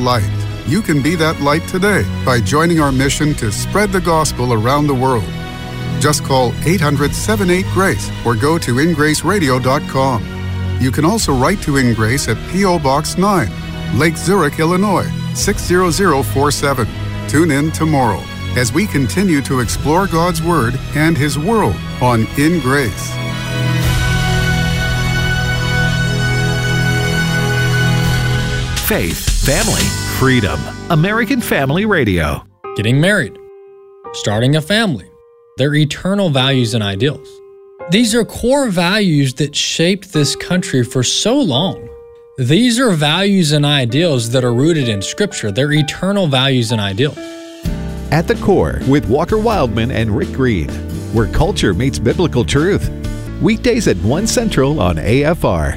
light. You can be that light today by joining our mission to spread the gospel around the world. Just call 800-78-GRACE or go to ingraceradio.com. You can also write to In Grace at P.O. Box 9, Lake Zurich, Illinois, 60047. Tune in tomorrow as we continue to explore God's Word and His world on In Grace. Faith, family, freedom. American Family Radio. Getting married, starting a family, their eternal values and ideals. These are core values that shaped this country for so long. These are values and ideals that are rooted in Scripture. They're eternal values and ideals. At the Core with Walker Wildman and Rick Green, where culture meets biblical truth. Weekdays at 1 Central on AFR.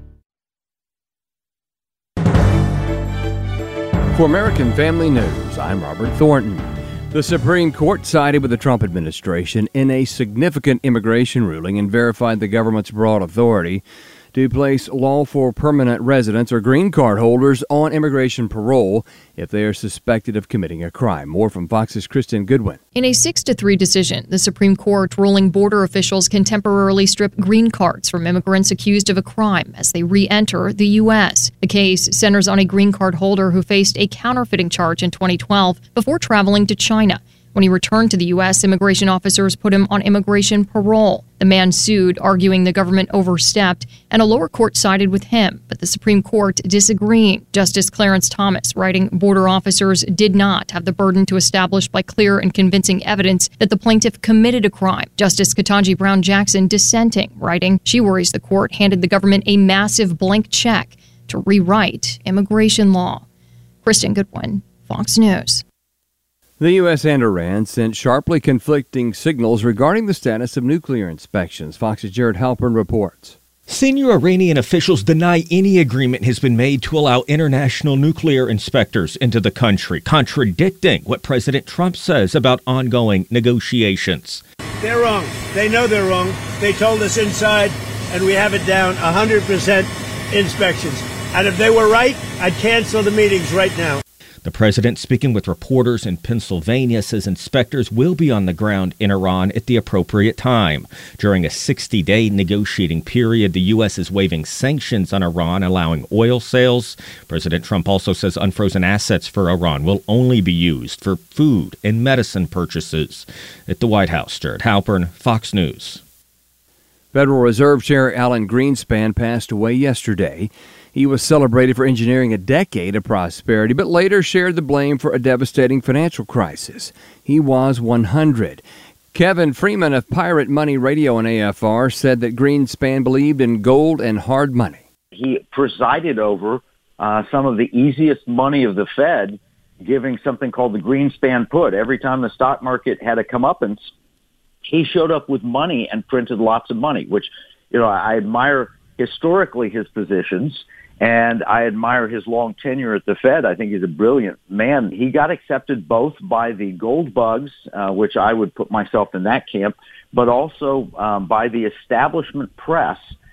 For American Family News, I'm Robert Thornton. The Supreme Court sided with the Trump administration in a significant immigration ruling and verified the government's broad authority to place lawful permanent residents or green card holders on immigration parole if they are suspected of committing a crime. More from Fox's Kristen Goodwin. In a 6-3 decision, the Supreme Court ruling border officials can temporarily strip green cards from immigrants accused of a crime as they re-enter the U.S. The case centers on a green card holder who faced a counterfeiting charge in 2012 before traveling to China. When he returned to the U.S., immigration officers put him on immigration parole. The man sued, arguing the government overstepped, and a lower court sided with him, but the Supreme Court disagreeing. Justice Clarence Thomas, writing, border officers did not have the burden to establish by clear and convincing evidence that the plaintiff committed a crime. Justice Ketanji Brown Jackson dissenting, writing, she worries the court handed the government a massive blank check to rewrite immigration law. Kristen Goodwin, Fox News. The U.S. and Iran sent sharply conflicting signals regarding the status of nuclear inspections. Fox's Jared Halpern reports. Senior Iranian officials deny any agreement has been made to allow international nuclear inspectors into the country, contradicting what President Trump says about ongoing negotiations. They're wrong. They know they're wrong. They told us inside, and we have it down 100% inspections. And if they were right, I'd cancel the meetings right now. The president, speaking with reporters in Pennsylvania, says inspectors will be on the ground in Iran at the appropriate time. During a 60-day negotiating period, the U.S. is waiving sanctions on Iran, allowing oil sales. President Trump also says unfrozen assets for Iran will only be used for food and medicine purchases. At the White House, Jared Halpern, Fox News. Federal Reserve Chair Alan Greenspan passed away yesterday. He was celebrated for engineering a decade of prosperity, but later shared the blame for a devastating financial crisis. He was 100. Kevin Freeman of Pirate Money Radio on AFR said that Greenspan believed in gold and hard money. He presided over some of the easiest money of the Fed, giving something called the Greenspan put. Every time the stock market had a comeuppance, he showed up with money and printed lots of money, which, I admire historically his positions. And I admire his long tenure at the Fed. I think he's a brilliant man. He got accepted both by the gold bugs, which I would put myself in that camp, but also by the establishment press.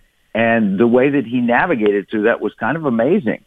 And the way that he navigated through that was kind of amazing.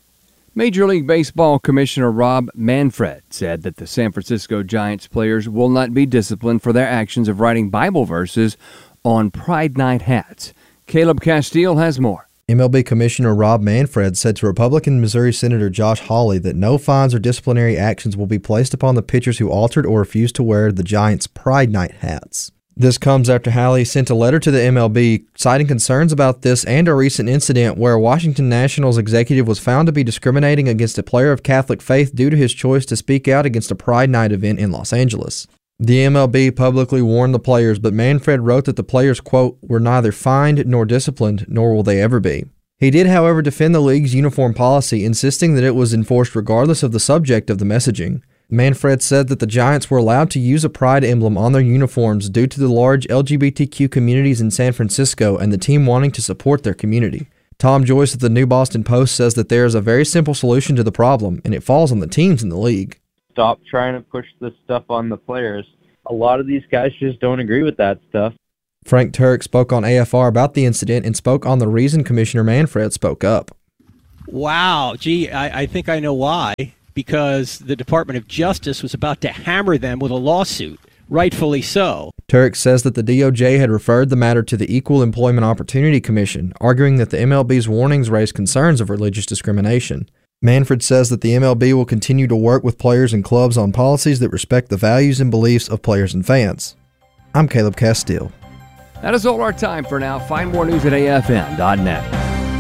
Major League Baseball Commissioner Rob Manfred said that the San Francisco Giants players will not be disciplined for their actions of writing Bible verses on Pride Night hats. Caleb Castile has more. MLB Commissioner Rob Manfred said to Republican Missouri Senator Josh Hawley that no fines or disciplinary actions will be placed upon the pitchers who altered or refused to wear the Giants' Pride Night hats. This comes after Hawley sent a letter to the MLB citing concerns about this and a recent incident where Washington Nationals executive was found to be discriminating against a player of Catholic faith due to his choice to speak out against a Pride Night event in Los Angeles. The MLB publicly warned the players, but Manfred wrote that the players, quote, were neither fined nor disciplined, nor will they ever be. He did, however, defend the league's uniform policy, insisting that it was enforced regardless of the subject of the messaging. Manfred said that the Giants were allowed to use a pride emblem on their uniforms due to the large LGBTQ communities in San Francisco and the team wanting to support their community. Tom Joyce of the New Boston Post says that there is a very simple solution to the problem, and it falls on the teams in the league. Stop trying to push this stuff on the players. A lot of these guys just don't agree with that stuff. Frank Turek spoke on AFR about the incident and spoke on the reason Commissioner Manfred spoke up. Wow. Gee, I think I know why. Because the Department of Justice was about to hammer them with a lawsuit. Rightfully so. Turek says that the DOJ had referred the matter to the Equal Employment Opportunity Commission, arguing that the MLB's warnings raised concerns of religious discrimination. Manfred says that the MLB will continue to work with players and clubs on policies that respect the values and beliefs of players and fans. I'm Caleb Castile. That is all our time for now. Find more news at afn.net.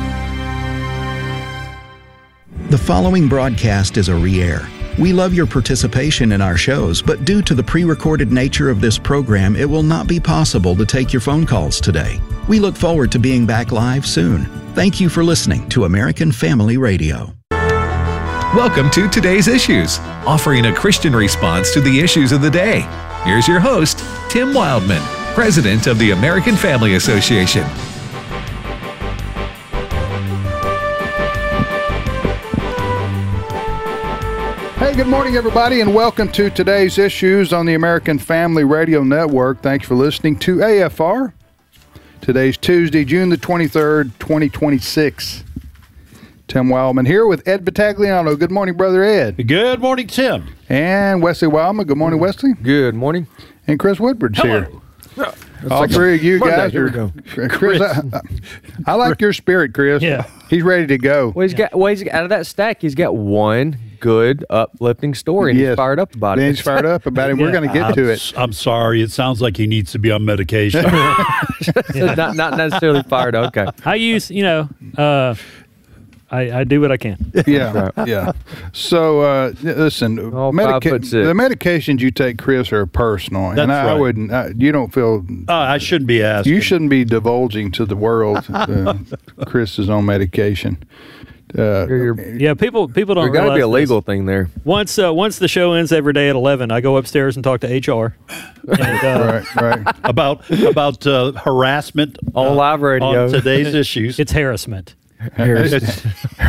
The following broadcast is a re-air. We love your participation in our shows, but due to the pre-recorded nature of this program, it will not be possible to take your phone calls today. We look forward to being back live soon. Thank you for listening to American Family Radio. Welcome to Today's Issues, offering a Christian response to the issues of the day. Here's your host, Tim Wildman, President of the American Family Association. Hey, good morning, everybody, and welcome to Today's Issues on the American Family Radio Network. Thanks for listening to AFR. Today's Tuesday, June the 23rd, 2026. Tim Wildman here with Ed Battagliano. Good morning, Brother Ed. Good morning, Tim. And Wesley Wildman. Good morning, Wesley. Good morning. And Chris Woodward's here. All like three of you Monday. guys Here are. we go. Chris, I like your spirit, Chris. Yeah. He's ready to go. Well, he's got out of that stack. He's got one good, uplifting story, and he's fired up about it. He's fired up about it. We're going to get to it. I'm sorry. It sounds like he needs to be on medication. not necessarily fired. Okay. I use, I do what I can. Yeah, yeah. So listen, the medications you take, Chris, are personal, and I wouldn't. You don't feel. I shouldn't be asking. You shouldn't be divulging to the world Chris is on medication. Yeah, people don't. There's got to be a legal thing there. Once the show ends every day at 11, I go upstairs and talk to HR. And, right. about harassment on live radio on Today's Issues. It's harassment. Harassment.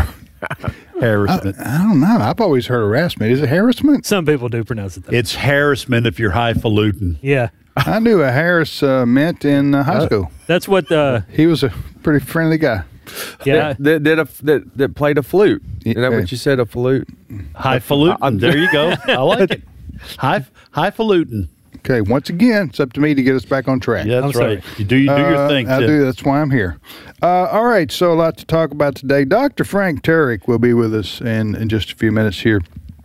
I don't know. I've always heard harassment. Is it harassment? Some people do pronounce it that. It's harassment if you're highfalutin. Yeah. I knew a Harris mint in high school. That's what he was a pretty friendly guy. Yeah, that played a flute. Is that what you said? A flute? Highfalutin. There you go. I like it. Highfalutin. Okay, once again, it's up to me to get us back on track. Yeah, that's right. You do your thing, I do. That's why I'm here. All right, so a lot to talk about today. Dr. Frank Turek will be with us in just a few minutes here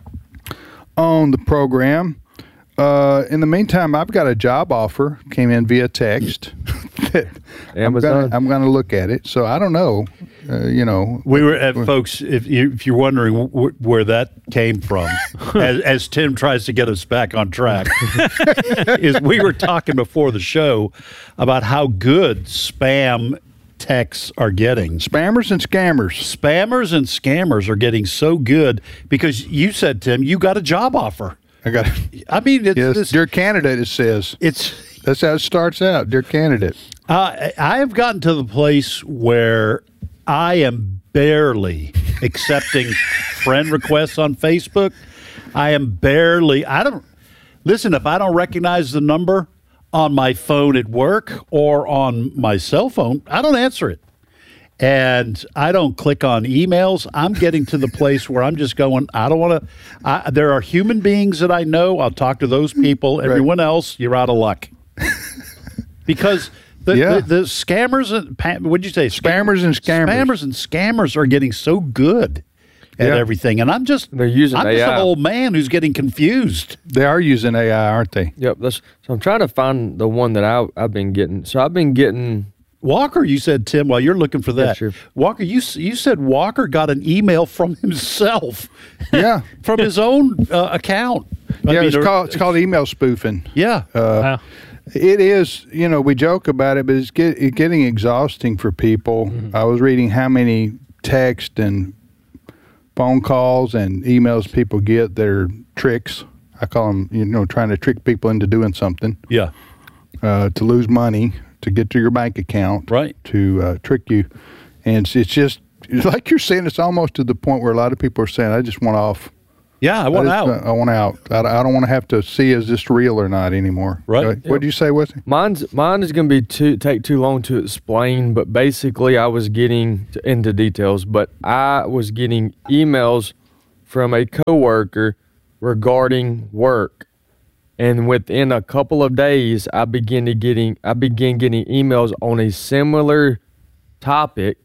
on the program. In the meantime, I've got a job offer, came in via text. Amazon. I'm going to look at it. So I don't know. We were at folks. If you're wondering where that came from, as Tim tries to get us back on track, is we were talking before the show about how good spam texts are getting. Spammers and scammers are getting so good because you said, Tim, you got a job offer. I mean, it's dear candidate. It says that's how it starts out. Dear candidate. I have gotten to the place where I am barely accepting friend requests on Facebook. I don't listen if I don't recognize the number on my phone at work or on my cell phone. I don't answer it. And I don't click on emails. I'm getting to the place where I'm just going, I don't want to. There are human beings that I know. I'll talk to those people. Everyone else, you're out of luck. Because the scammers, what'd you say? Spammers and scammers. Spammers and scammers are getting so good at everything. And I'm just AI. Just an old man who's getting confused. They are using AI, aren't they? Yep. So I'm trying to find the one that I've been getting. So I've been getting... Walker, you said, Tim, while you're looking for that. Yeah, sure. Walker, you said Walker got an email from himself. Yeah. From his own account. It's called email spoofing. Yeah. Wow. It is, we joke about it, but it's getting exhausting for people. Mm-hmm. I was reading how many texts and phone calls and emails people get that are tricks. I call them, trying to trick people into doing something. Yeah. To lose money, to get to your bank account. Right. To trick you. And it's just, like you're saying, it's almost to the point where a lot of people are saying, I just want off Yeah, I want out. I want out. I don't want to have to see is this real or not anymore. Right. What did you say, Wesley? Mine is going to be take too long to explain, but basically I was getting into details, but I was getting emails from a coworker regarding work. And within a couple of days, I began getting emails on a similar topic,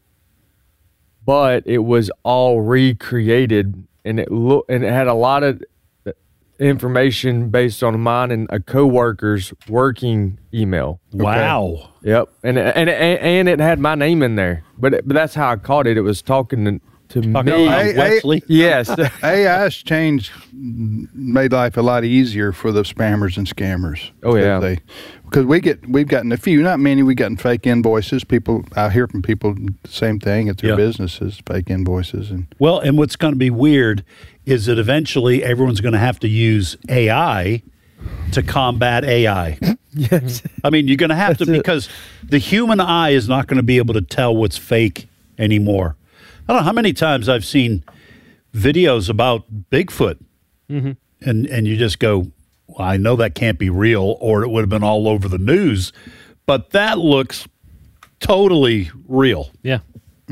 but it was all recreated, and it had a lot of information based on mine and a coworker's working email. Wow. Yep, and it had my name in there, but that's how I caught it. It was talking to me. Wesley? Yes. AI's changed, made life a lot easier for the spammers and scammers. Oh, yeah. Because we've gotten a few, not many, we've gotten fake invoices. I hear from people the same thing at their businesses, fake invoices. And what's going to be weird is that eventually everyone's going to have to use AI to combat AI. Yes. I mean, you're going to have to, because the human eye is not going to be able to tell what's fake anymore. I don't know how many times I've seen videos about Bigfoot, and you just go, well, I know that can't be real, or it would have been all over the news, but that looks totally real. Yeah.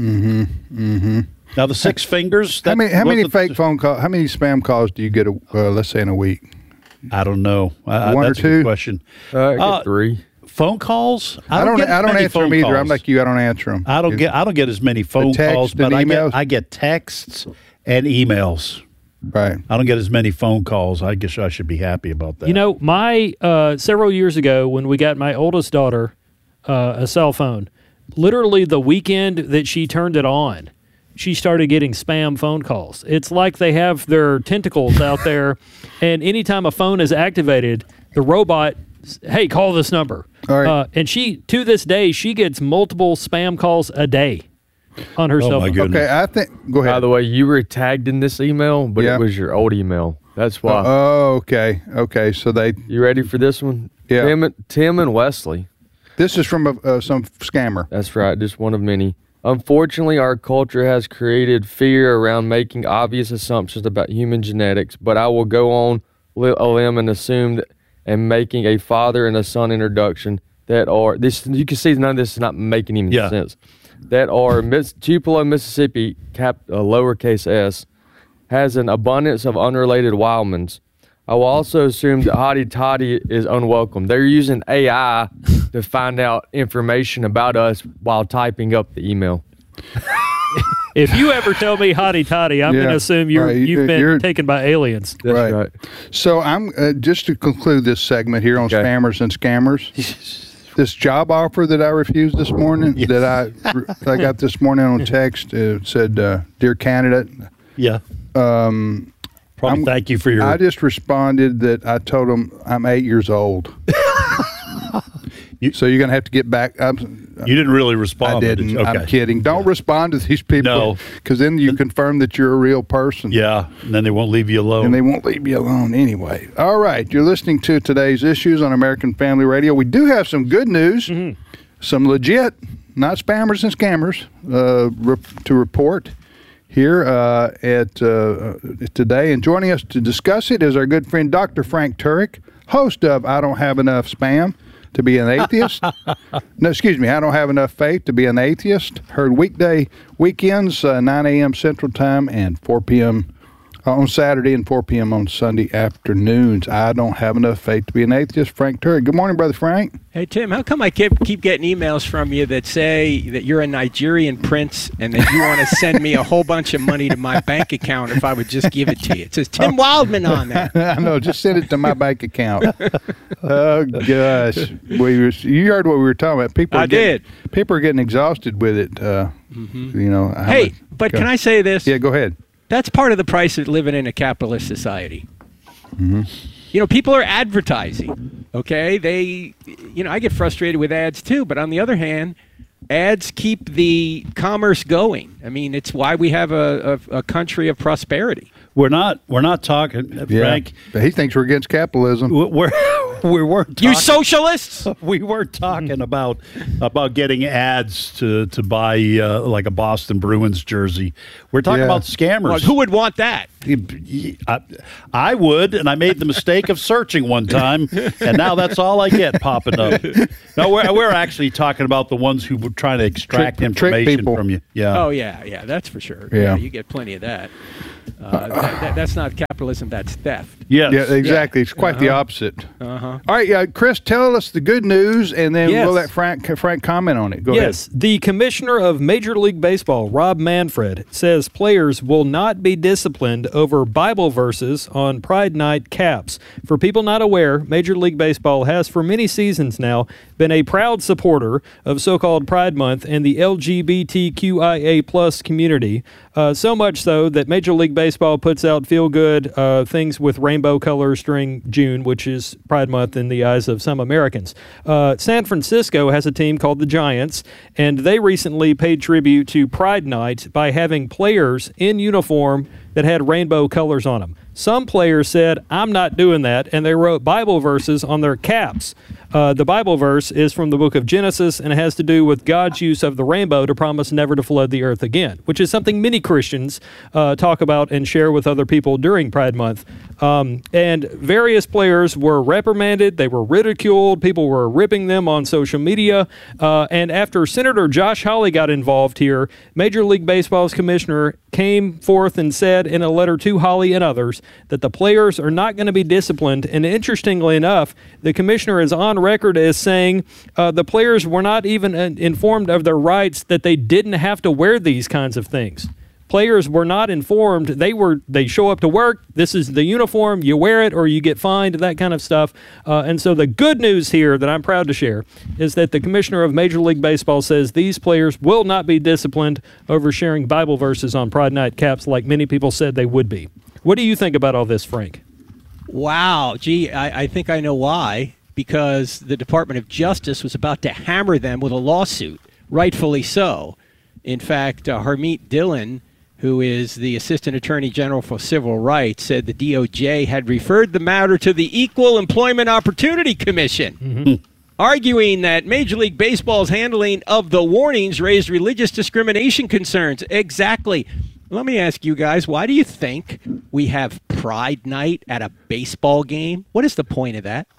Now the six fingers. How many fake phone calls? How many spam calls do you get? Let's say in a week. I don't know. One or that's a two? good question. I get 3. Phone calls? I don't answer them either. Calls. I'm like you. I don't answer them. I don't get as many phone calls, but I get texts and emails. Right. I don't get as many phone calls. I guess I should be happy about that. You know, my several years ago when we got my oldest daughter a cell phone, literally the weekend that she turned it on, she started getting spam phone calls. It's like they have their tentacles out there, and anytime a phone is activated, the robot, hey, call this number. All right. And she, to this day, she gets multiple spam calls a day on her cell phone. Goodness. Okay, I think. Go ahead. By the way, you were tagged in this email, but it was your old email. That's why. Okay. So You ready for this one? Yeah. Tim and Wesley. This is from some scammer. That's right, just one of many. Unfortunately, our culture has created fear around making obvious assumptions about human genetics, but I will go on a limb and assume that and making a father and a son introduction that are this. You can see none of this is not making any sense. That are Tupelo, Mississippi, lowercase s, has an abundance of unrelated Wildmans. I will also assume that Hottie Toddy is unwelcome. They're using AI to find out information about us while typing up the email. If you ever tell me Hottie Toddy, I'm going to assume you've been taken by aliens. That's right. So I'm just to conclude this segment here on spammers and scammers. This job offer that I refused this morning, that I got this morning on text, said, "Dear candidate." Yeah. Thank you for your. I just responded that I told them I'm 8 years old. So you're going to have to get back. You didn't really respond. I didn't. Did you? Okay. I'm kidding. Don't respond to these people. Because then you confirm that you're a real person. Yeah, and then they won't leave you alone. And they won't leave you alone anyway. All right, you're listening to Today's Issues on American Family Radio. We do have some good news, some legit, not spammers and scammers, to report here at today. And joining us to discuss it is our good friend Dr. Frank Turek, host of I Don't Have Enough Spam to Be an Atheist. No, excuse me, I Don't Have Enough Faith to Be an Atheist. Heard weekends, 9 a.m. Central Time and 4 p.m. On Saturday and 4 p.m. on Sunday afternoons. I Don't Have Enough Faith to Be an Atheist. Frank Turek. Good morning, Brother Frank. Hey, Tim, how come I keep getting emails from you that say that you're a Nigerian prince and that you want to send me a whole bunch of money to my bank account if I would just give it to you? It says Tim Wildman on there. I know. Just send it to my bank account. Oh, gosh. You heard what we were talking about. People are getting exhausted with it. You know. Hey, but can I say this? Yeah, go ahead. That's part of the price of living in a capitalist society. Mm-hmm. You know, people are advertising, okay? I get frustrated with ads too, but on the other hand, ads keep the commerce going. I mean, it's why we have a country of prosperity. We're not talking, Frank. But he thinks we're against capitalism. We weren't talking, you socialists. We weren't talking about getting ads to buy like a Boston Bruins jersey. We're talking about scammers. Well, who would want that? I would, and I made the mistake of searching one time, and now that's all I get popping up. No, we're actually talking about the ones who were trying to extract information from you. Yeah. Oh yeah, that's for sure. Yeah. You get plenty of that. That's not capitalism. That's theft. Yes. Yeah, exactly. It's quite the opposite. All right, Chris, tell us the good news, and then we'll let Frank comment on it. Go ahead. Yes, the commissioner of Major League Baseball, Rob Manfred, says players will not be disciplined over Bible verses on Pride Night caps. For people not aware, Major League Baseball has for many seasons now been a proud supporter of so-called Pride Month and the LGBTQIA plus community, so much so that Major League Baseball puts out feel-good things with rainbow colors during June, which is Pride Month in the eyes of some Americans. San Francisco has a team called the Giants, and they recently paid tribute to Pride Night by having players in uniform that had rainbow colors on them. Some players said, I'm not doing that, and they wrote Bible verses on their caps. The Bible verse is from the book of Genesis, and it has to do with God's use of the rainbow to promise never to flood the earth again, which is something many Christians talk about and share with other people during Pride Month. And various players were reprimanded. They were ridiculed. People were ripping them on social media. And after Senator Josh Hawley got involved here, Major League Baseball's commissioner came forth and said in a letter to Hawley and others that the players are not going to be disciplined. And interestingly enough, the commissioner is on record as saying the players were not even informed of their rights, that they didn't have to wear these kinds of things. Players were not informed. They show up to work. This is the uniform. You wear it or you get fined, that kind of stuff. And so the good news here that I'm proud to share is that the commissioner of Major League Baseball says these players will not be disciplined over sharing Bible verses on Pride Night caps like many people said they would be. What do you think about all this, Frank? Wow. Gee, I think I know why. Because the Department of Justice was about to hammer them with a lawsuit, rightfully so. In fact, Harmeet Dillon, who is the Assistant Attorney General for Civil Rights, said the DOJ had referred the matter to the Equal Employment Opportunity Commission, arguing that Major League Baseball's handling of the warnings raised religious discrimination concerns. Exactly. Let me ask you guys, why do you think we have Pride Night at a baseball game? What is the point of that?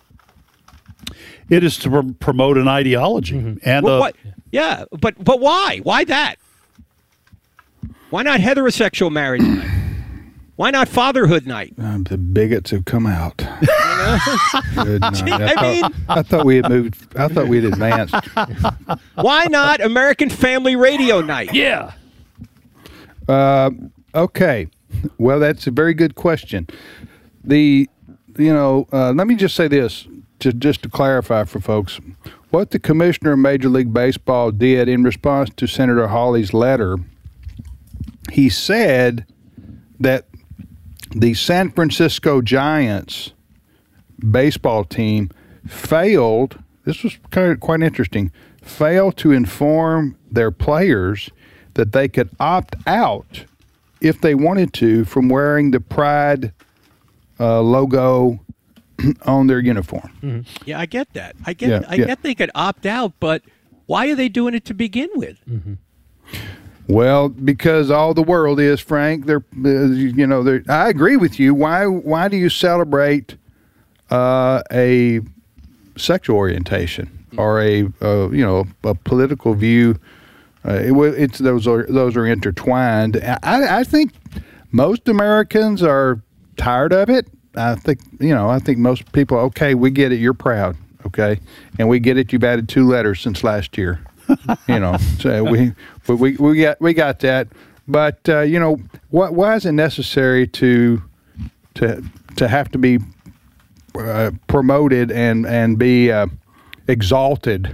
It is to promote an ideology. And what? Yeah, but why? Why that? Why not heterosexual marriage night? Why not fatherhood night? The bigots have come out. Good night. Gee, I thought we had moved. I thought we had advanced. Why not American Family Radio night? Yeah. Okay. Well, that's a very good question. Let me just say this. Just to clarify for folks, what the commissioner of Major League Baseball did in response to Senator Hawley's letter, he said that the San Francisco Giants baseball team failed, this was quite interesting, failed to inform their players that they could opt out if they wanted to from wearing the Pride logo on their uniform. Yeah, I get that. I get they could opt out, but why are they doing it to begin with? Well, because all the world is, Frank. I agree with you. Why do you celebrate a sexual orientation or a political view? Those are intertwined. I think most Americans are tired of it. I think most people, okay, we get it. You're proud, okay, and we get it. You've added 2 letters since last year, So we got that. But why is it necessary to have to be promoted and be exalted,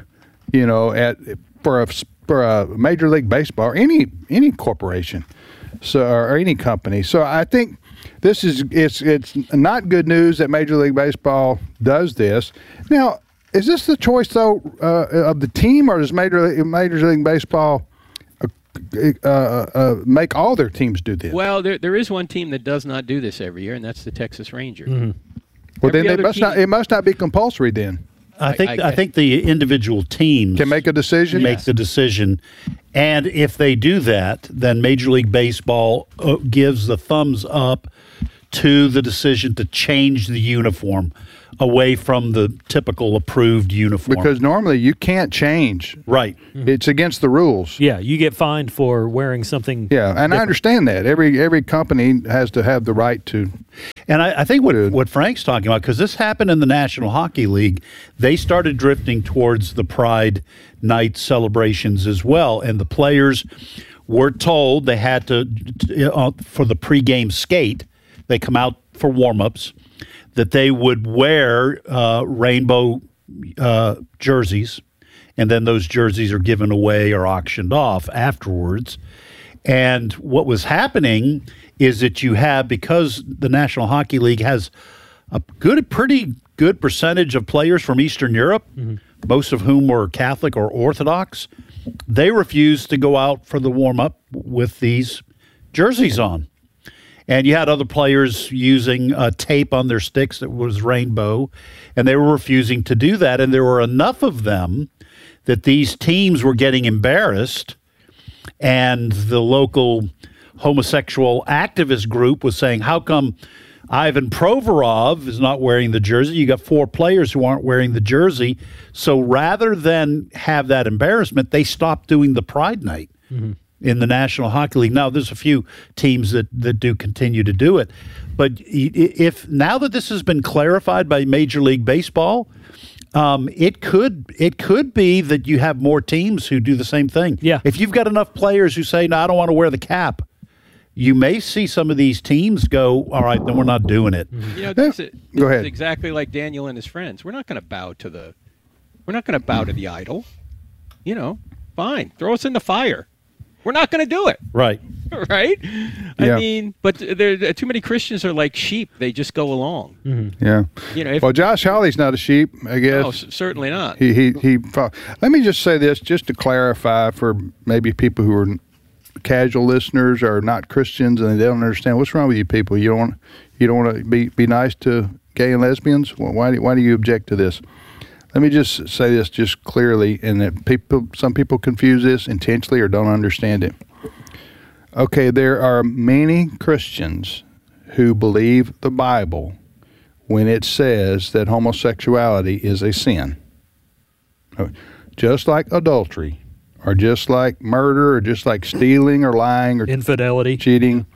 for a Major League Baseball or any corporation, or any company? So I think. It's not good news that Major League Baseball does this. Now, is this the choice though of the team, or does Major League Baseball make all their teams do this. Well, there is one team that does not do this every year, and that's the Texas Rangers. Well, then it must not be compulsory then. I think the individual teams can make a decision. Make the decision, and if they do that, then Major League Baseball gives the thumbs up to the decision to change the uniform away from the typical approved uniform. Because normally you can't change. Right. It's against the rules. Yeah, you get fined for wearing something. Yeah, and different. I understand that. Every company has to have the right to. And I think what Frank's talking about, because this happened in the National Hockey League, they started drifting towards the Pride Night celebrations as well. And the players were told they had to, for the pregame skate, they come out for warm-ups, that they would wear rainbow jerseys, and then those jerseys are given away or auctioned off afterwards. And what was happening is that you have, because the National Hockey League has a pretty good percentage of players from Eastern Europe, most of whom were Catholic or Orthodox, they refused to go out for the warm-up with these jerseys on. And you had other players using tape on their sticks that was rainbow, and they were refusing to do that. And there were enough of them that these teams were getting embarrassed, and the local homosexual activist group was saying, how come Ivan Provorov is not wearing the jersey? You got 4 players who aren't wearing the jersey. So rather than have that embarrassment, they stopped doing the Pride Night. In the National Hockey League. Now, there's a few teams that do continue to do it. But if now that this has been clarified by Major League Baseball, it could be that you have more teams who do the same thing. Yeah. If you've got enough players who say, no, I don't want to wear the cap, you may see some of these teams go, all right, then we're not doing it. You know, this Go ahead. is exactly like Daniel and his friends. We're not going to bow to the idol. You know, fine. Throw us in the fire. We're not going to do it. Right. Right? Yeah. I mean, but there too many Christians are like sheep. They just go along. Yeah. You know, Well, Josh Hawley's not a sheep, I guess. No, certainly not. He Let me just say this, just to clarify for maybe people who are casual listeners or not Christians and they don't understand. What's wrong with you people? You don't want to be nice to gay and lesbians? Well, why do you object to this? Let me just say this just clearly, and that some people confuse this intentionally or don't understand it. Okay, there are many Christians who believe the Bible when it says that homosexuality is a sin. Just like adultery, or just like murder, or just like stealing or lying or infidelity, cheating.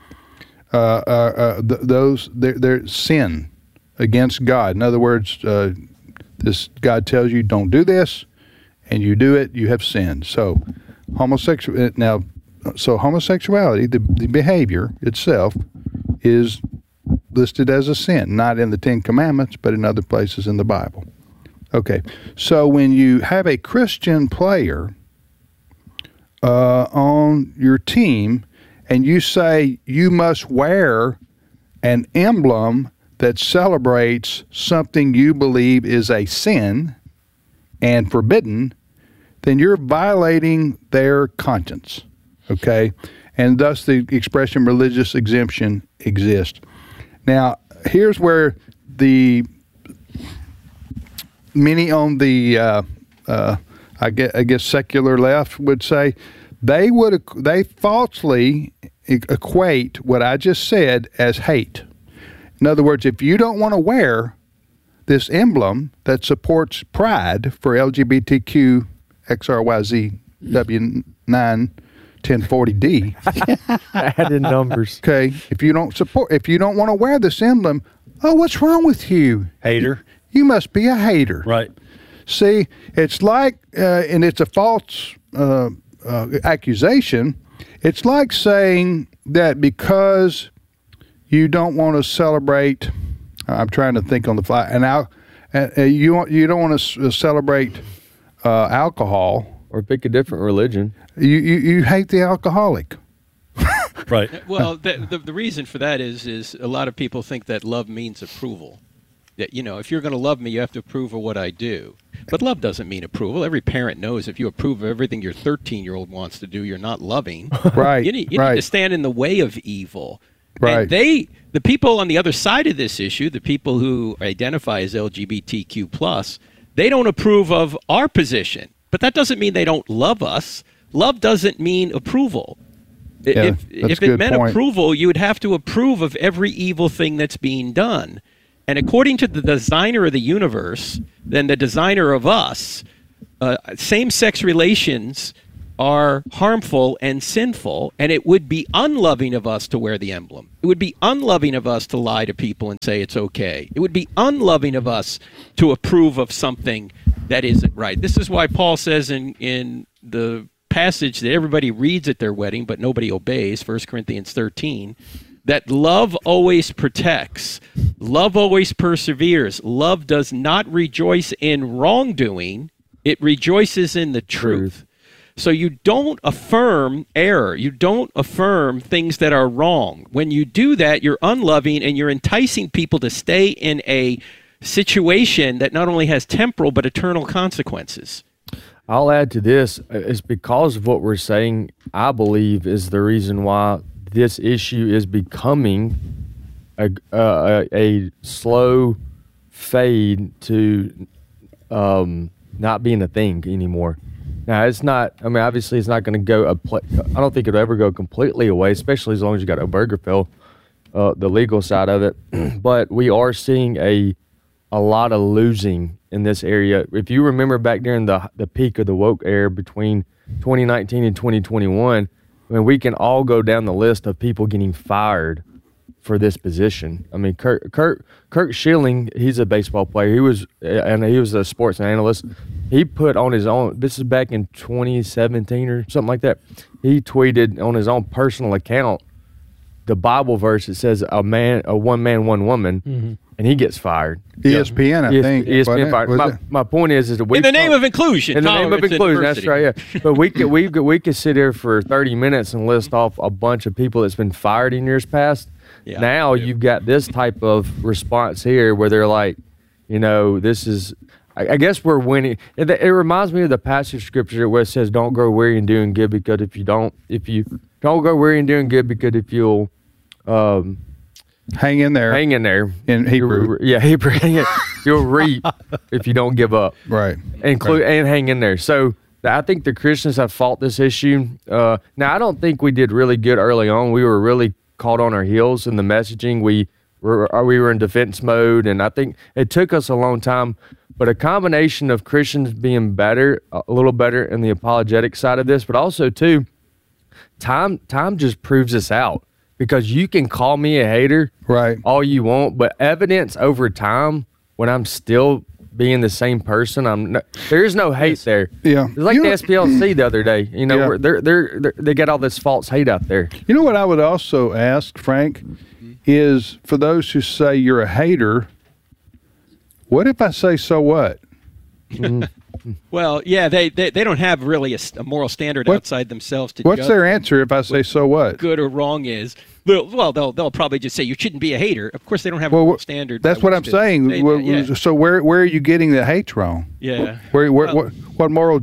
They're sin against God. In other words, this God tells you don't do this, and you do it, you have sinned. So homosexuality, the behavior itself is listed as a sin, not in the 10 Commandments, but in other places in the Bible. Okay, so when you have a Christian player on your team, and you say you must wear an emblem that celebrates something you believe is a sin and forbidden, then you're violating their conscience, okay? And thus the expression religious exemption exists. Now, here's where the many on the, I guess secular left would say, they falsely equate what I just said as hate. In other words, if you don't want to wear this emblem that supports pride for LGBTQ XRYZ W9 1040D, add in numbers. Okay, if you don't want to wear this emblem, oh, what's wrong with you? Hater. You must be a hater. Right. See, it's like, and it's a false accusation. It's like saying that because you don't want to celebrate. I'm trying to think on the fly. And you don't want to celebrate alcohol or pick a different religion. You hate the alcoholic. Right. Well, the reason for that is a lot of people think that love means approval. That, if you're going to love me, you have to approve of what I do. But love doesn't mean approval. Every parent knows if you approve of everything your 13-year-old wants to do, you're not loving. Right. You need to stand in the way of evil. Right. And the people on the other side of this issue, the people who identify as LGBTQ+, they don't approve of our position. But that doesn't mean they don't love us. Love doesn't mean approval. Yeah, if it meant approval, you would have to approve of every evil thing that's being done. And according to the designer of the universe, then the designer of us, same-sex relations are harmful and sinful, and it would be unloving of us to wear the emblem. It would be unloving of us to lie to people and say it's okay. It would be unloving of us to approve of something that isn't right. This is why Paul says in the passage that everybody reads at their wedding, but nobody obeys, 1 Corinthians 13, that love always protects, love always perseveres, love does not rejoice in wrongdoing, it rejoices in the truth. So you don't affirm error. You don't affirm things that are wrong. When you do that, you're unloving and you're enticing people to stay in a situation that not only has temporal but eternal consequences. I'll add to this, it's because of what we're saying, I believe, is the reason why this issue is becoming a slow fade to not being a thing anymore. Now, it's not, obviously it's not going to go, I don't think it'll ever go completely away, especially as long as you got Obergefell, the legal side of it. But we are seeing a lot of losing in this area. If you remember back during the peak of the woke era between 2019 and 2021, we can all go down the list of people getting fired for this position. Kirk Schilling, he's a baseball player. He was a sports analyst. He put on his own, this is back in 2017 or something like that, he tweeted on his own personal account the Bible verse that says one man, one woman, and he gets fired. ESPN, I think. ESPN fired. My point is that we... In the name of inclusion. In the name of inclusion, that's right, yeah. But we could sit here for 30 minutes and list off a bunch of people that's been fired in years past. Yeah. Now you've got this type of response here where they're like, this is... I guess we're winning. It reminds me of the passage of scripture where it says, "Don't grow weary in doing good, because if you don't grow weary in doing good, because if you'll hang in there in Hebrew, Hebrew, you'll reap if you don't give up, right? And hang in there." So I think the Christians have fought this issue. Now I don't think we did really good early on. We were really caught on our heels in the messaging. We were in defense mode, and I think it took us a long time. But a combination of Christians being better, a little better in the apologetic side of this, but also, too, time just proves this out. Because you can call me a hater all you want, but evidence over time, when I'm still being the same person, there's no hate there. Yeah. It's like the SPLC the other day. They got all this false hate out there. You know what I would also ask, Frank, is for those who say you're a hater, what if I say, so what? Well, yeah, they don't have really a moral standard outside themselves to What's judge their answer if I say, so what? Good or wrong is. Well, they'll probably just say you shouldn't be a hater. Of course, they don't have a moral standard. That's what I'm saying. So where are you getting the hate wrong? Yeah. What moral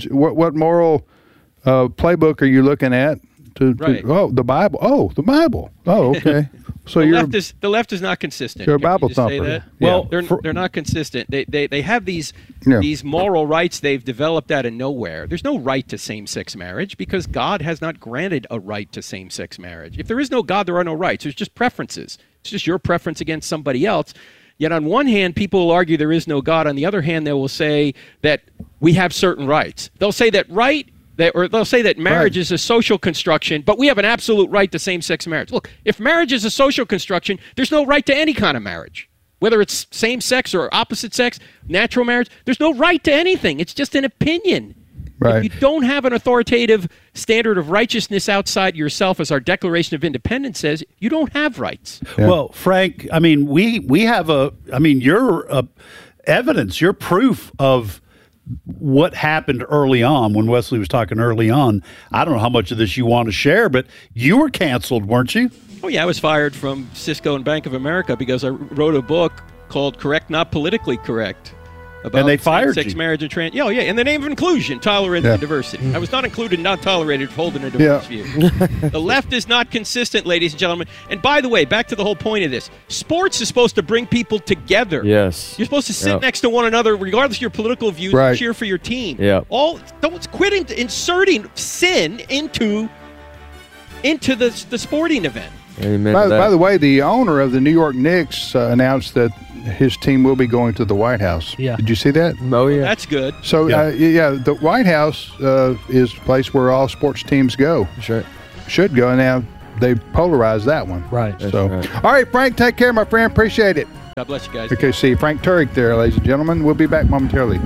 playbook are you looking at? The Bible. Oh, the Bible. Oh, okay. So the left is not consistent. You're a Bible thumper. Say that? Well, they're not consistent. They have these moral rights they've developed out of nowhere. There's no right to same-sex marriage because God has not granted a right to same-sex marriage. If there is no God, there are no rights. There's just preferences. It's just your preference against somebody else. Yet on one hand, people will argue there is no God. On the other hand, they will say that we have certain rights. They'll say that they'll say that marriage is a social construction, but we have an absolute right to same-sex marriage. Look, if marriage is a social construction, there's no right to any kind of marriage. Whether it's same-sex or opposite sex, natural marriage, there's no right to anything. It's just an opinion. If you don't have an authoritative standard of righteousness outside yourself, as our Declaration of Independence says, you don't have rights. Yeah. Well, Frank, we have your evidence, your proof of what happened early on when Wesley was talking early on. I don't know how much of this you want to share, but you were canceled, weren't you? Oh, yeah. I was fired from Cisco and Bank of America because I wrote a book called Correct Not Politically Correct. About And they fired same-sex you. marriage and trans. Yeah, in the name of inclusion, tolerance, and diversity. I was not included, not tolerated, holding a diverse view. The left is not consistent, ladies and gentlemen. And by the way, back to the whole point of this: sports is supposed to bring people together. Yes. You're supposed to sit next to one another, regardless of your political views, and cheer for your team. Yep. Don't quit inserting sin into the sporting event. Amen. By the way, the owner of the New York Knicks announced that his team will be going to the White House. Yeah. Did you see that? Oh, yeah. That's good. So, the White House is the place where all sports teams go. Sure. Should go. And now they polarized that one. Right. So, all right, Frank, take care, my friend. Appreciate it. God bless you guys. Okay, see Frank Turek there, ladies and gentlemen. We'll be back momentarily.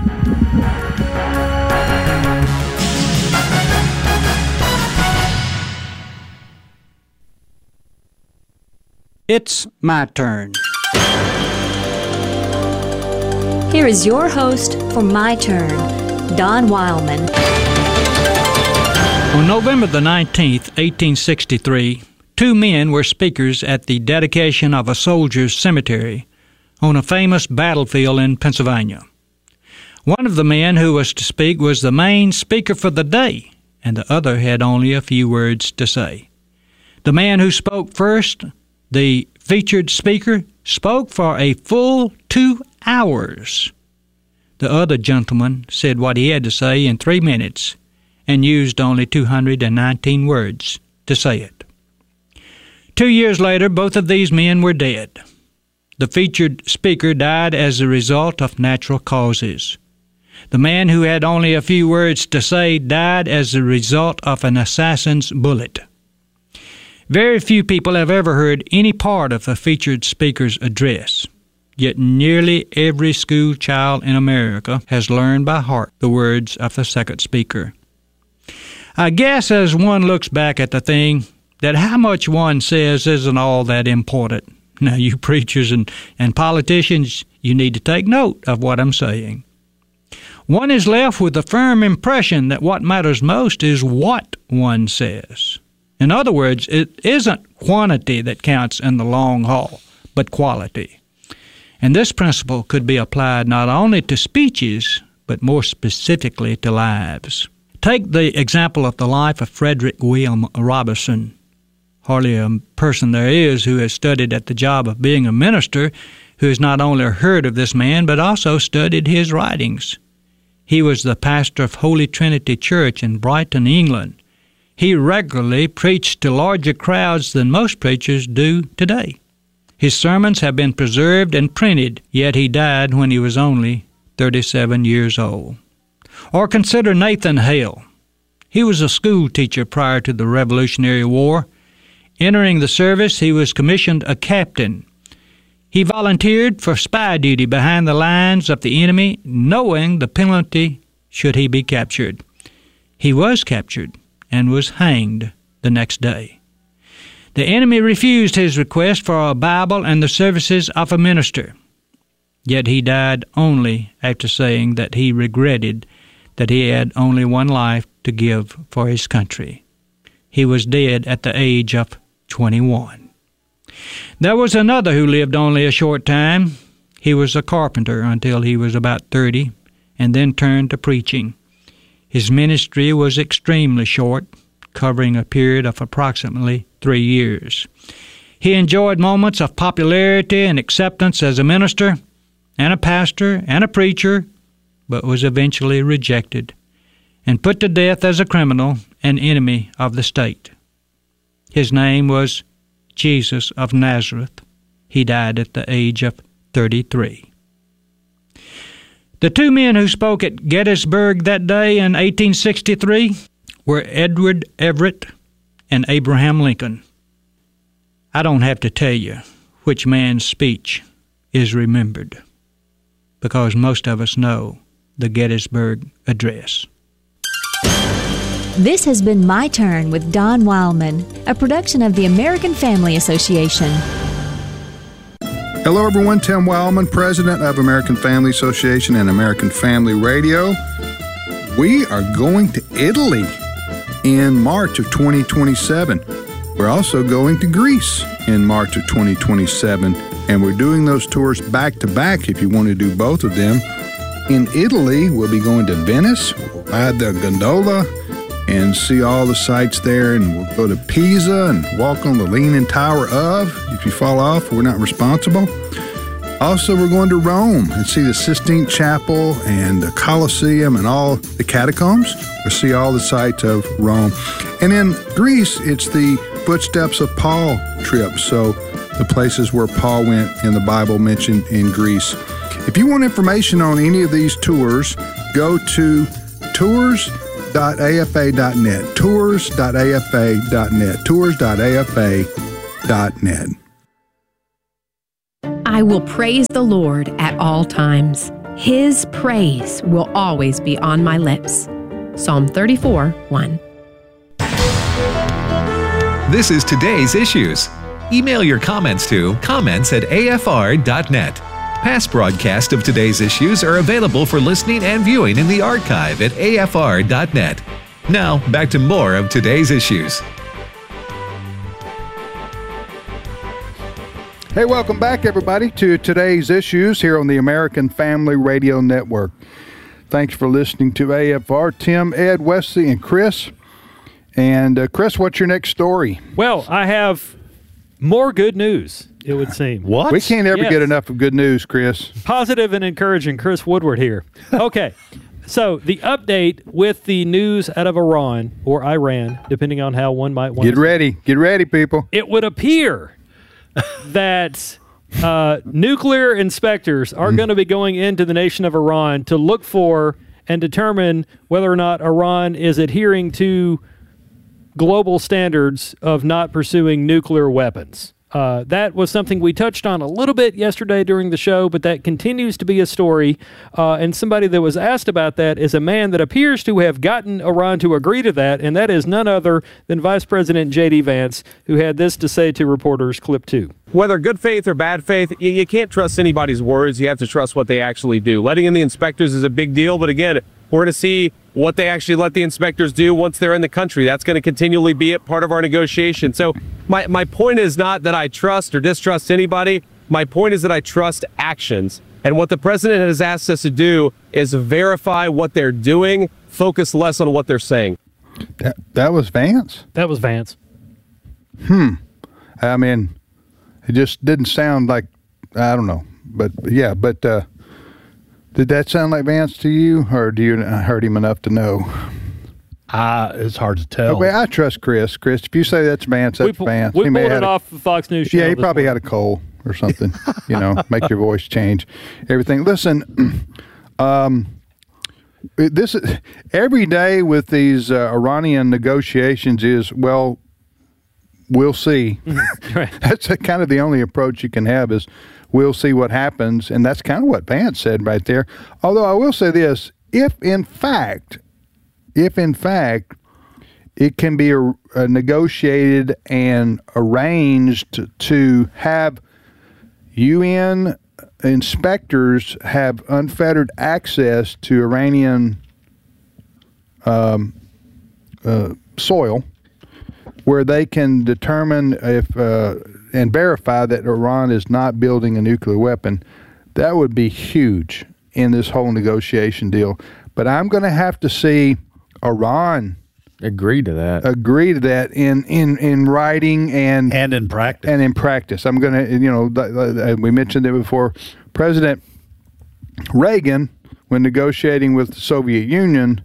It's my turn. Here is your host for My Turn, Don Wildman. On November the 19th, 1863, two men were speakers at the dedication of a soldier's cemetery on a famous battlefield in Pennsylvania. One of the men who was to speak was the main speaker for the day, and the other had only a few words to say. The man who spoke first, the featured speaker, spoke for a full 2 hours. The other gentleman said what he had to say in 3 minutes and used only 219 words to say it. 2 years later, both of these men were dead. The featured speaker died as a result of natural causes. The man who had only a few words to say died as a result of an assassin's bullet. Very few people have ever heard any part of a featured speaker's address, yet nearly every school child in America has learned by heart the words of the second speaker. I guess as one looks back at the thing, that how much one says isn't all that important. Now, you preachers and politicians, you need to take note of what I'm saying. One is left with the firm impression that what matters most is what one says. In other words, it isn't quantity that counts in the long haul, but quality. And this principle could be applied not only to speeches, but more specifically to lives. Take the example of the life of Frederick William Robertson. Hardly a person there is who has studied at the job of being a minister who has not only heard of this man, but also studied his writings. He was the pastor of Holy Trinity Church in Brighton, England. He regularly preached to larger crowds than most preachers do today. His sermons have been preserved and printed, yet he died when he was only 37 years old. Or consider Nathan Hale. He was a school teacher prior to the Revolutionary War. Entering the service, he was commissioned a captain. He volunteered for spy duty behind the lines of the enemy, knowing the penalty should he be captured. He was captured and was hanged the next day. The enemy refused his request for a Bible and the services of a minister. Yet he died only after saying that he regretted that he had only one life to give for his country. He was dead at the age of 21. There was another who lived only a short time. He was a carpenter until he was about 30, and then turned to preaching. His ministry was extremely short, covering a period of approximately 3 years. He enjoyed moments of popularity and acceptance as a minister and a pastor and a preacher, but was eventually rejected and put to death as a criminal and enemy of the state. His name was Jesus of Nazareth. He died at the age of 33. The two men who spoke at Gettysburg that day in 1863 were Edward Everett and Abraham Lincoln. I don't have to tell you which man's speech is remembered, because most of us know the Gettysburg Address. This has been My Turn with Don Wildman, a production of the American Family Association. Hello, everyone. Tim Wildman, president of American Family Association and American Family Radio. We are going to Italy in March of 2027. We're also going to Greece in March of 2027. And we're doing those tours back to back if you want to do both of them. In Italy, we'll be going to Venice, we'll ride the gondola and see all the sights there, and we'll go to Pisa and walk on the Leaning Tower of. If you fall off, we're not responsible. Also, we're going to Rome and see the Sistine Chapel and the Colosseum and all the catacombs. We'll see all the sights of Rome. And in Greece, it's the Footsteps of Paul trip, so the places where Paul went in the Bible mentioned in Greece. If you want information on any of these tours, go to tours.afa.net, tours.afa.net, tours.afa.net. I will praise the Lord at all times. His praise will always be on my lips. Psalm 34:1. This is Today's Issues. Email your comments to comments@afr.net. Past broadcasts of Today's Issues are available for listening and viewing in the archive at afr.net. Now, back to more of Today's Issues. Hey, welcome back, everybody, to Today's Issues here on the American Family Radio Network. Thanks for listening to AFR. Tim, Ed, Wesley, and Chris. And Chris, what's your next story? Well, I have more good news, it would seem. What? We can't ever get enough of good news, Chris. Positive and encouraging. Chris Woodward here. Okay. So the update with the news out of Iran, or Iran, depending on how one might want to. Get ready, people. It would appear that nuclear inspectors are going to be going into the nation of Iran to look for and determine whether or not Iran is adhering to global standards of not pursuing nuclear weapons. That was something we touched on a little bit yesterday during the show, but that continues to be a story. And somebody that was asked about that is a man that appears to have gotten Iran to agree to that, and that is none other than Vice President J.D. Vance, who had this to say to reporters. Clip 2. Whether good faith or bad faith, you can't trust anybody's words. You have to trust what they actually do. Letting in the inspectors is a big deal, but again, we're going to see what they actually let the inspectors do once they're in the country. That's going to continually be a part of our negotiation. So my point is not that I trust or distrust anybody. My point is that I trust actions. And what the president has asked us to do is verify what they're doing, focus less on what they're saying. That was Vance? That was Vance. I mean, it just didn't sound like, I don't know. But yeah, did that sound like Vance to you, or do you heard him enough to know? It's hard to tell. Okay, I trust Chris. Chris, if you say that's Vance, that's Vance. We pulled it off the Fox News show. Yeah, he probably had a cold or something. Make your voice change. Everything. Listen, this is, every day with these Iranian negotiations is, well, we'll see. Right. That's kind of the only approach you can have is, we'll see what happens, and that's kind of what Vance said right there. Although I will say this, if in fact it can be negotiated and arranged to have UN inspectors have unfettered access to Iranian soil, where they can determine if and verify that Iran is not building a nuclear weapon, that would be huge in this whole negotiation deal. But I'm going to have to see Iran agree to that in writing and in practice. And in practice, I'm going to, we mentioned it before. President Reagan, when negotiating with the Soviet Union,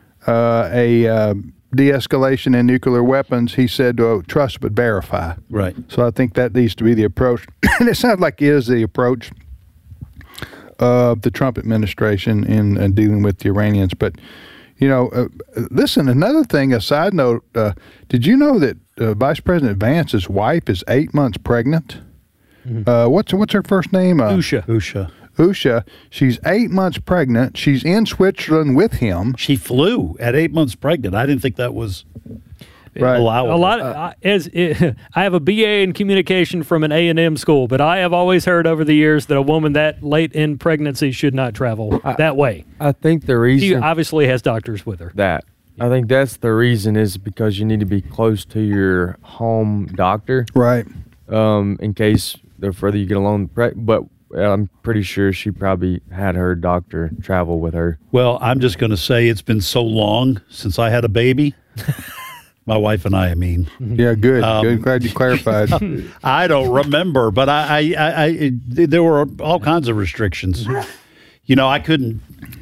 de-escalation in nuclear weapons, he said, trust but verify. Right. So I think that needs to be the approach. And it sounds like it is the approach of the Trump administration in dealing with the Iranians. But, listen, another thing, a side note, did you know that Vice President Vance's wife is 8 months pregnant? Mm-hmm. What's her first name? Usha. She's 8 months pregnant. She's in Switzerland with him. She flew at 8 months pregnant. I didn't think that was allowable. A lot. I have a BA in communication from an A&M school, but I have always heard over the years that a woman that late in pregnancy should not travel that way. I think the reason she obviously has doctors with her. I think that's the reason is because you need to be close to your home doctor, right? In case the further you get along. But I'm pretty sure she probably had her doctor travel with her. Well, I'm just going to say it's been so long since I had a baby. My wife and I mean. Yeah, good. Good. Glad you clarified. I don't remember, but there were all kinds of restrictions. You know, I couldn't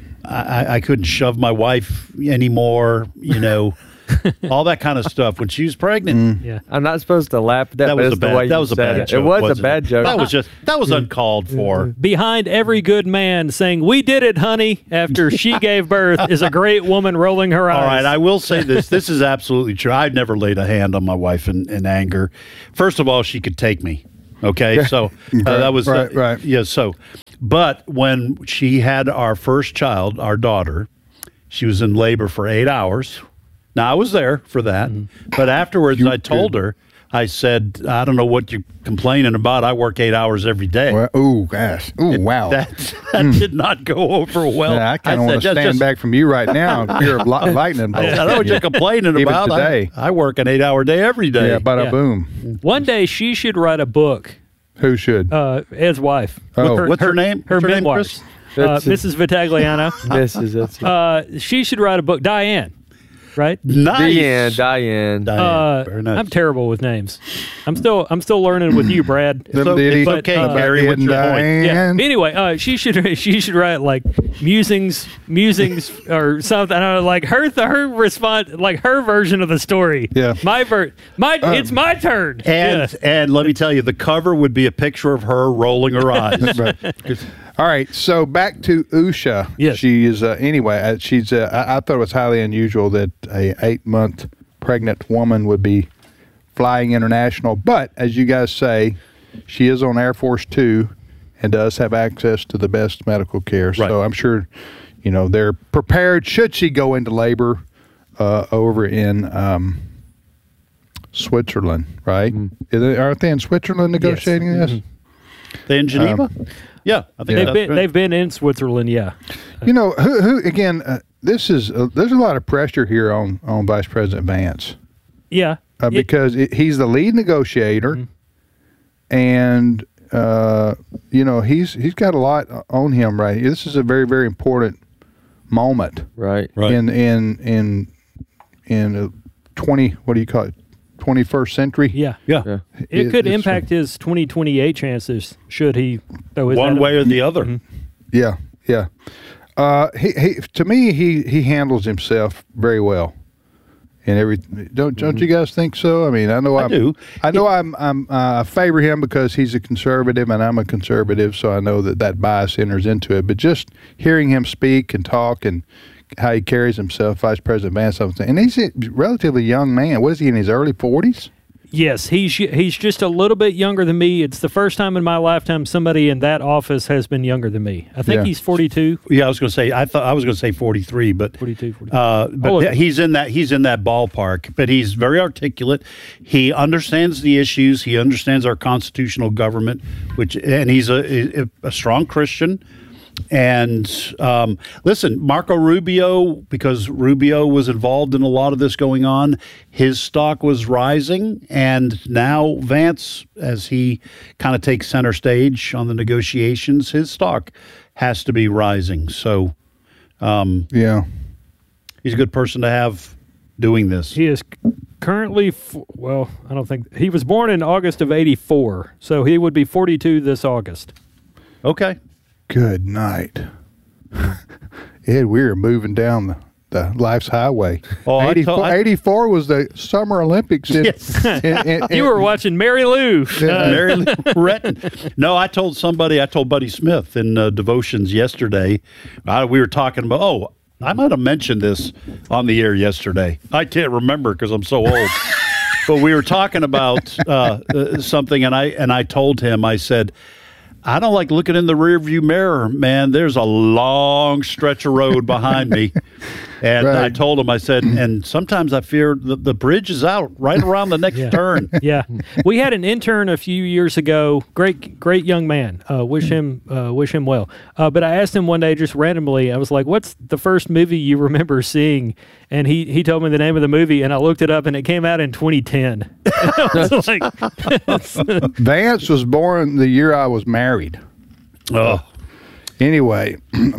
shove my wife anymore, you know. All that kind of stuff when she was pregnant. Yeah, I'm not supposed to laugh at that. That was a bad. That was a bad joke. It was a bad joke. That was uncalled for. Behind every good man saying "We did it, honey" after she gave birth is a great woman rolling her eyes. All right, I will say this. This is absolutely true. I've never laid a hand on my wife in anger. First of all, she could take me. Okay, so that was right. Yeah. So, but when she had our first child, our daughter, she was in labor for 8 hours. Now, I was there for that, but afterwards I told her, I said, I don't know what you're complaining about. I work 8 hours every day. Well, oh, gosh. Oh, wow. That did not go over well. Yeah, I kind of want to stand back from you right now in fear of lightning bolts. I know what you're complaining about. Today. I work an 8 hour day every day. Yeah, bada boom. One day she should write a book. Who should? Ed's wife. Oh, what's her name? Her memoirs. Mrs. Vitagliano. She should write a book. Diane. Right? Nice. Diane. Very nice. I'm terrible with names. I'm still learning with you, Brad. It's okay, Gary. What's your point? Yeah. Anyway, she should write like musings or something. I don't know, like her response, like her version of the story. Yeah. It's my turn. And let me tell you, the cover would be a picture of her rolling her eyes. All right, so back to Usha. Yes. She is, anyway, she's, I thought it was highly unusual that a 8-month pregnant woman would be flying international. But, as you guys say, she is on Air Force 2 and does have access to the best medical care. Right. So I'm sure, you know, they're prepared should she go into labor over in Switzerland, right? Aren't they in Switzerland negotiating this? They in Geneva? Yeah, I think they've been in Switzerland. Yeah, you know who again? This is there's a lot of pressure here on Vice President Vance. Yeah, because he's the lead negotiator, and you know he's got a lot on him. Right, this is a very, very important moment. Right. In 20. What do you call it? 21st century. Yeah. It could impact his 2028 chances should he throw his one way or the other. Yeah. He to me he handles himself very well. And everything. Don't you guys think so? I mean, I do. I know I favor him because he's a conservative and I'm a conservative, so I know that bias enters into it. But just hearing him speak and talk and how he carries himself, Vice President Vance, and he's a relatively young man. What is he, in his early 40s? Yes, he's just a little bit younger than me. It's the first time in my lifetime somebody in that office has been younger than me. I think he's 42. Yeah, I was going to say. I was going to say 43, but 42. But he's in that ballpark. But he's very articulate. He understands the issues. He understands our constitutional government, and he's a strong Christian. And listen, Marco Rubio, because Rubio was involved in a lot of this going on, his stock was rising. And now Vance, as he kind of takes center stage on the negotiations, his stock has to be rising. So, yeah, he's a good person to have doing this. He is currently, I don't think, he was born in August of 84. So he would be 42 this August. Okay. Good night. Ed, we were moving down the life's highway. 84 was the Summer Olympics. You were watching Mary Lou. Mary Lou Retton. No, I told Buddy Smith in Devotions yesterday. We were talking about, I might have mentioned this on the air yesterday. I can't remember because I'm so old. But we were talking about something, and I told him, I said, I don't like looking in the rearview mirror, man. There's a long stretch of road behind me. And Right. I told him, I said, and sometimes I fear the bridge is out right around the next turn. Yeah, we had an intern a few years ago. Great young man. Wish him well. But I asked him one day just randomly. I was like, "What's the first movie you remember seeing?" And he told me the name of the movie, and I looked it up, and it came out in 2010. I was like, Vance was born the year I was married. Oh, anyway,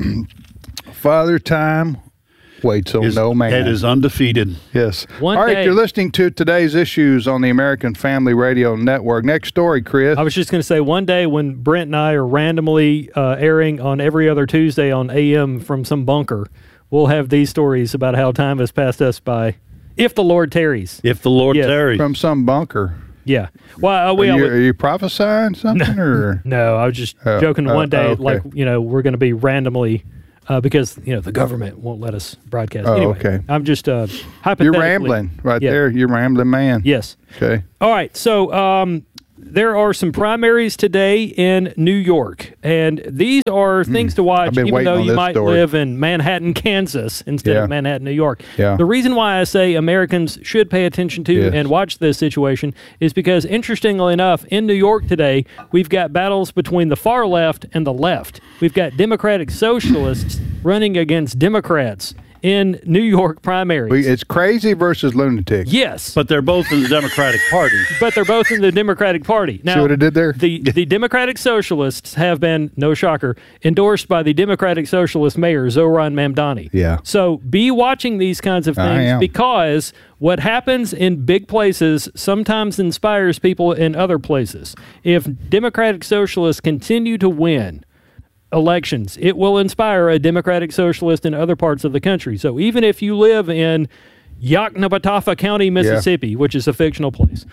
Father Time waits on no man. Head is undefeated. Yes. One All right, day- you're listening to Today's Issues on the American Family Radio Network. Next story, Chris. I was just going to say, one day when Brent and I are randomly airing on every other Tuesday on AM from some bunker, we'll have these stories about how time has passed us by, if the Lord tarries. If the Lord tarries. From some bunker. Yeah. Well, Are you prophesying something? Or? No, I was just joking. One day, okay. like, we're going to be randomly, because, the government won't let us broadcast. Oh, Anyway, okay. I'm just hypothetically. You're rambling right Yeah. there. You're rambling man. Yes. Okay. All right. So there are some primaries today in New York, and these are things to watch, I've been even waiting though on you this might story. live in Manhattan, Kansas, instead Yeah. of Manhattan, New York. Yeah. The reason why I say Americans should pay attention to Yes. and watch this situation is because, interestingly enough, in New York today, we've got battles between the far left and the left. We've got Democratic socialists running against Democrats in New York primaries. It's crazy versus lunatic. Yes. But they're both in the Democratic Party. But they're both in the Democratic Party. Now, See what I did there? The Democratic Socialists have been, no shocker, endorsed by the Democratic Socialist mayor, Zoran Mamdani. Yeah. So be watching these kinds of I things am. because what happens in big places sometimes inspires people in other places. If Democratic Socialists continue to win elections, it will inspire a Democratic Socialist in other parts of the country. So even if you live in Yoknapatawpha County, Mississippi, which is a fictional place,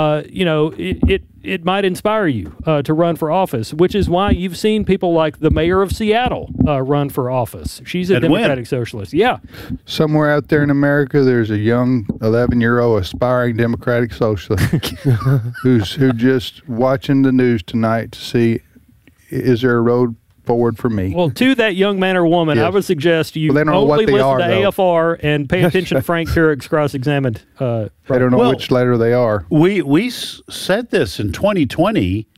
it might inspire you to run for office, which is why you've seen people like the mayor of Seattle run for office. She's a And win. Democratic Socialist. Yeah. Somewhere out there in America, there's a young 11-year-old aspiring Democratic Socialist who's just watching the news tonight to see, is there a road forward for me? Well, to that young man or woman, I would suggest you Well, they don't know what only they listen are, to though. AFR and pay attention to Frank Turek's cross-examined. I don't know Well, which letter they are. We said this in 2020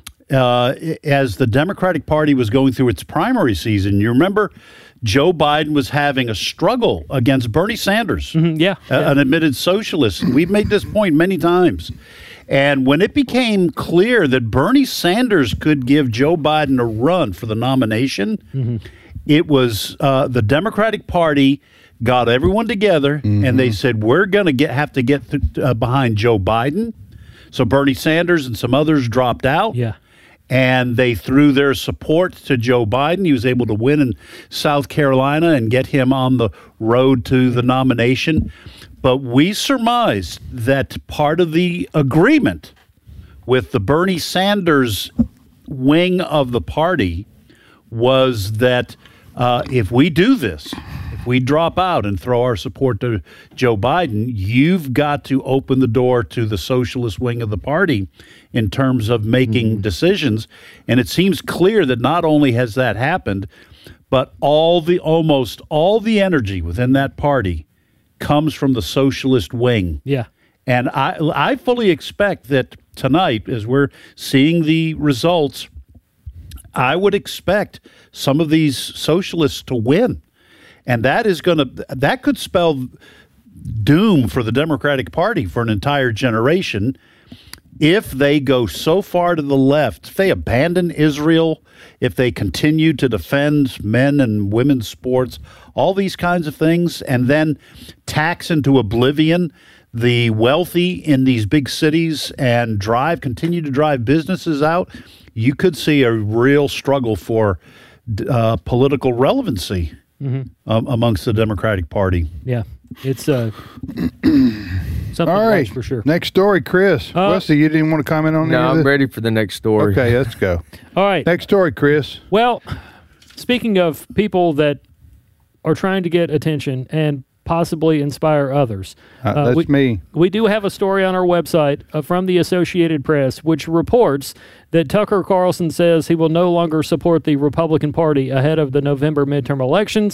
as the Democratic Party was going through its primary season. You remember Joe Biden was having a struggle against Bernie Sanders, an admitted socialist. We've made this point many times. And when it became clear that Bernie Sanders could give Joe Biden a run for the nomination, it was the Democratic Party got everyone together and they said, we're going to have to get behind Joe Biden. So Bernie Sanders and some others dropped out. Yeah. And they threw their support to Joe Biden. He was able to win in South Carolina and get him on the road to the nomination. But we surmised that part of the agreement with the Bernie Sanders wing of the party was that if we do this, if we drop out and throw our support to Joe Biden, you've got to open the door to the socialist wing of the party in terms of making decisions. And it seems clear that not only has that happened, but almost all the energy within that party comes from the socialist wing. Yeah. And I fully expect that tonight, as we're seeing the results, I would expect some of these socialists to win. And that could spell doom for the Democratic Party for an entire generation if they go so far to the left, if they abandon Israel, if they continue to defend men and women's sports, all these kinds of things, and then tax into oblivion the wealthy in these big cities and continue to drive businesses out, you could see a real struggle for political relevancy amongst the Democratic Party. Yeah. It's something All to right, watch for sure. Next story, Chris. Wesley, you didn't want to comment on No, any of I'm this? ready for the next story. Okay, let's go. All right. Next story, Chris. Well, speaking of people that are trying to get attention and possibly inspire others. That's me. We do have a story on our website from the Associated Press, which reports that Tucker Carlson says he will no longer support the Republican Party ahead of the November midterm elections.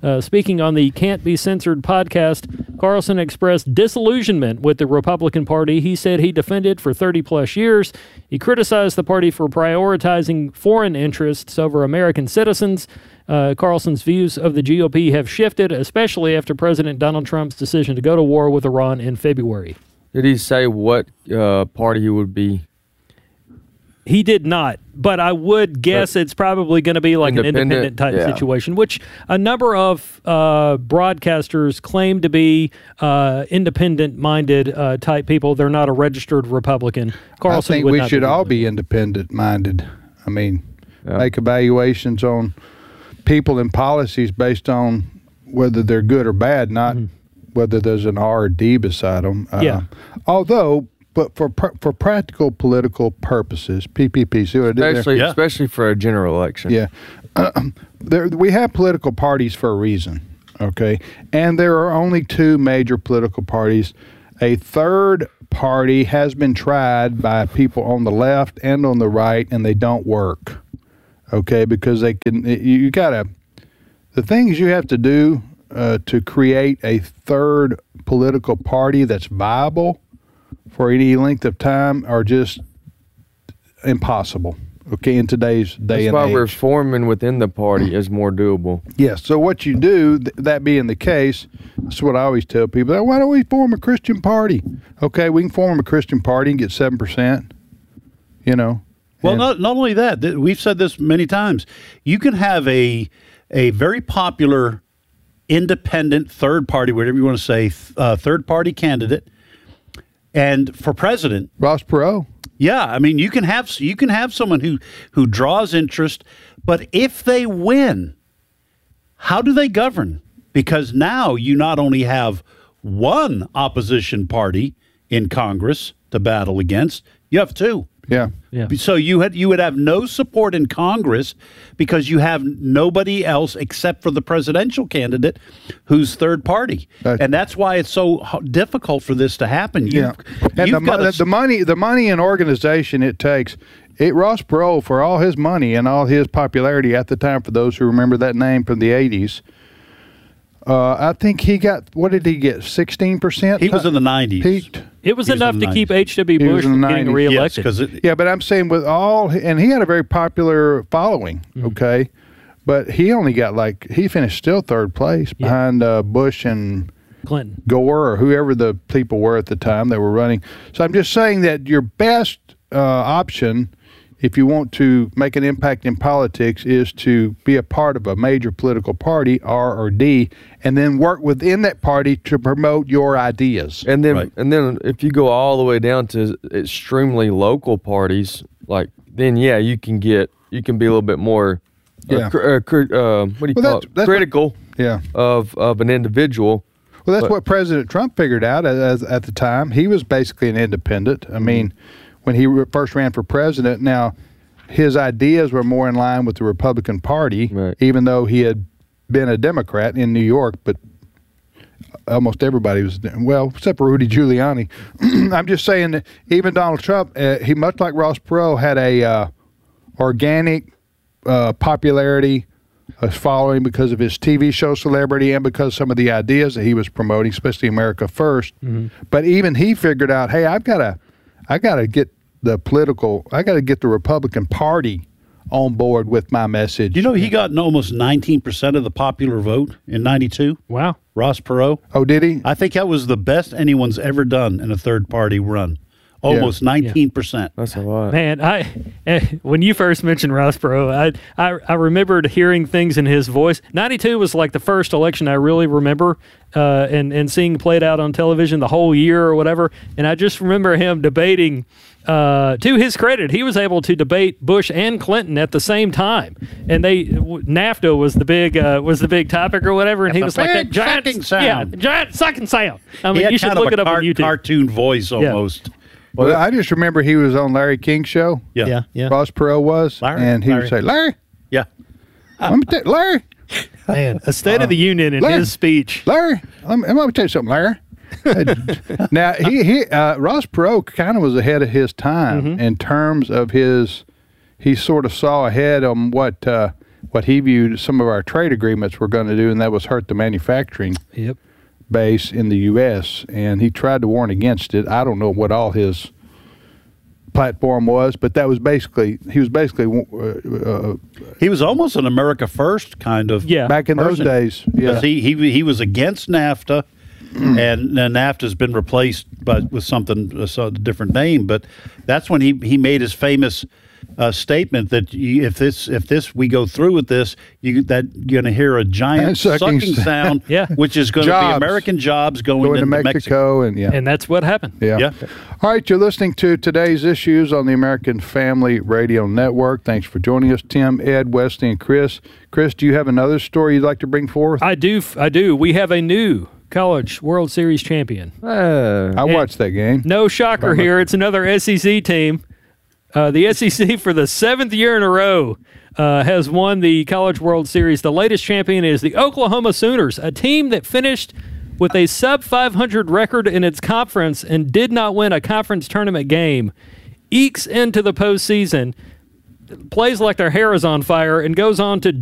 Speaking on the Can't Be Censored podcast, Carlson expressed disillusionment with the Republican Party. He said he defended for 30-plus years. He criticized the party for prioritizing foreign interests over American citizens. Carlson's views of the GOP have shifted, especially after President Donald Trump's decision to go to war with Iran in February. Did he say what party he would be? He did not, but I would guess it's probably going to be like an independent type situation, which a number of broadcasters claim to be independent-minded type people. They're not a registered Republican. Carlson I think we should all be independent-minded. I mean, make evaluations on people and policies based on whether they're good or bad, not whether there's an R or D beside them. But for practical political purposes, PPP, see what I did there? Especially for a general election. Yeah. We have political parties for a reason, okay? And there are only two major political parties. A third party has been tried by people on the left and on the right, and they don't work, okay? Because the things you have to do to create a third political party that's viable for any length of time are just impossible, okay, in today's day and age. That's why reforming within the party is more doable. Yes, so what you do, that being the case, that's what I always tell people, why don't we form a Christian party? Okay, we can form a Christian party and get 7%, you know. Well, not only that, we've said this many times, you can have a very popular independent third party, whatever you want to say, third party candidate. And for president, Ross Perot. Yeah, I mean, you can have someone who draws interest, but if they win, how do they govern? Because now you not only have one opposition party in Congress to battle against, you have two. Yeah. So you would have no support in Congress because you have nobody else except for the presidential candidate who's third party, and that's why it's so difficult for this to happen. The money and organization it takes. Ross Perot, for all his money and all his popularity at the time, for those who remember that name from the 80s, I think he got, what did he get, 16%? He was in the 90s. Peaked. It was enough to keep H.W. Bush from getting reelected. Yes, but I'm saying with all, and he had a very popular following, okay? But he only got he finished still third place behind Bush and Clinton, Gore, or whoever the people were at the time that were running. So I'm just saying that your best option, if you want to make an impact in politics, is to be a part of a major political party, R or D, and then work within that party to promote your ideas. And then, if you go all the way down to extremely local parties, then you can be a little bit more critical of an individual. Well, that's what President Trump figured out at the time. He was basically an independent. I mean, when he first ran for president, now his ideas were more in line with the Republican Party, even though he had been a Democrat in New York, but almost everybody was, except for Rudy Giuliani. I'm just saying that even Donald Trump, he, much like Ross Perot, had a organic popularity, a following because of his TV show celebrity and because some of the ideas that he was promoting, especially America First. But even he figured out, hey, I got to get the Republican Party on board with my message. You know, he got almost 19% of the popular vote in 92. Wow. Ross Perot. Oh, did he? I think that was the best anyone's ever done in a third party run. Almost 19%. That's a lot. Man, when you first mentioned Ross Perot, I remembered hearing things in his voice. 92 was like the first election I really remember and seeing played out on television the whole year or whatever. And I just remember him debating. To his credit, he was able to debate Bush and Clinton at the same time, and NAFTA was the big topic or whatever, and he was like that giant sound. Giant sucking sound. I mean, you should look it up on YouTube. Cartoon voice almost. Yeah. Well, I just remember he was on Larry King's show. Yeah. Ross Perot was, and he would say, "Larry, Larry." Man, a State of the Union in his speech. Larry, I'm going to tell you something, Larry. Now, Ross Perot kind of was ahead of his time in terms of he sort of saw ahead on what what he viewed some of our trade agreements were going to do, and that was hurt the manufacturing base in the U.S., and he tried to warn against it. I don't know what all his platform was, but that was basically, he was almost an America First kind of back in those days. Yeah, he was against NAFTA, and NAFTA's been replaced with a different name. But that's when he made his famous statement that if we go through with this, you're going to hear a giant sucking sound, which is going to be American jobs going into Mexico, and that's what happened. Yeah. All right, you're listening to Today's Issues on the American Family Radio Network. Thanks for joining us, Tim, Ed, Wesley, and Chris. Chris, do you have another story you'd like to bring forth? I do. We have a new College World Series champion. I watched that game. No shocker here. It's another SEC team. The SEC, for the 7th year in a row, has won the College World Series. The latest champion is the Oklahoma Sooners, a team that finished with a sub-500 record in its conference and did not win a conference tournament game, ekes into the postseason, plays like their hair is on fire, and goes on to